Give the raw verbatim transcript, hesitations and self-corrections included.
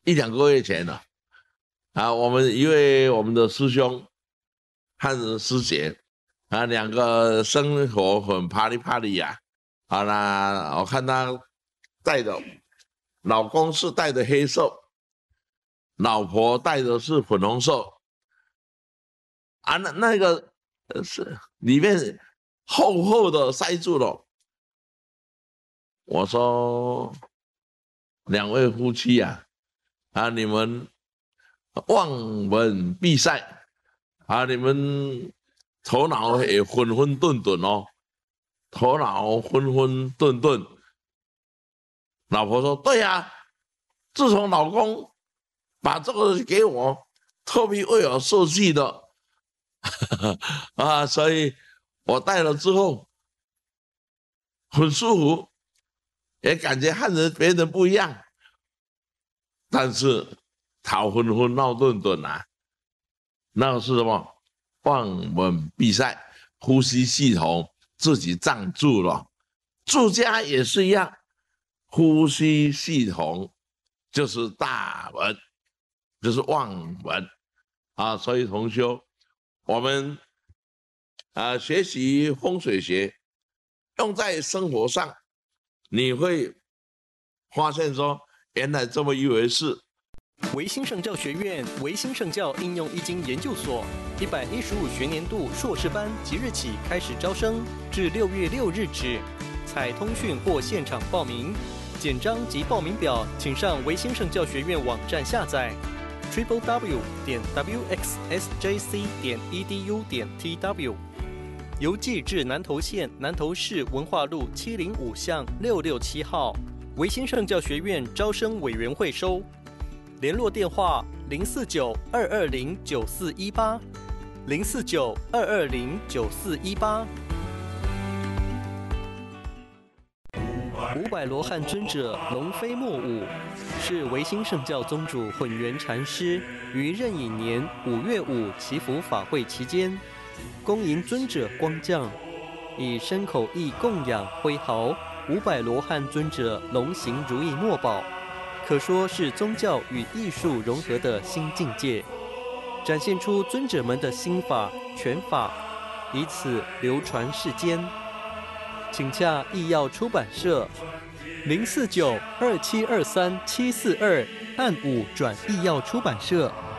一两个月前了啊，我们一位我们的师兄和师姐啊，两个生活很啪里啪里呀。好啦，我看他戴的，老公是戴的黑色，老婆戴的是粉红色啊，那那个是里面厚厚的塞住了。我说两位夫妻啊，啊你们望闻必赛啊，你们头脑也混混沌沌哦，头脑混混沌沌。老婆说：“对呀、啊，自从老公把这个给我，特别为我设计的啊，所以我戴了之后很舒服，也感觉和人别人不一样。但是头昏昏闹顿顿啊，那个是什么？望闻闭塞，呼吸系统自己胀住了。住家也是一样。”呼吸系统就是大闻，就是望闻啊，所以同修，我们啊学习风水学，用在生活上，你会发现说，原来这么一回事。 维新圣教学院维新圣教应用易经研究所一百一十五学年度硕士班即日起开始招生，至六月六日止，采通讯或现场报名。简章及报名表，请上维新圣教学院网站下载 triple w 点 w x s j c 点 e d u 点 t w。邮寄至南投县南投市文化路七零五巷六六七号，维新圣教学院招生委员会收。联络电话：零四九二二零九四一八，零四九二二零九四一八。五百罗汉尊者龙飞莫舞，是维新圣教宗主混元禅师于壬寅年五月五祈福法会期间，恭迎尊者光降，以身口意供养挥毫五百罗汉尊者龙行如意墨宝，可说是宗教与艺术融合的新境界，展现出尊者们的心法拳法，以此流传世间。请洽艺耀出版社零四九二七二三七四二，按五转艺耀出版社。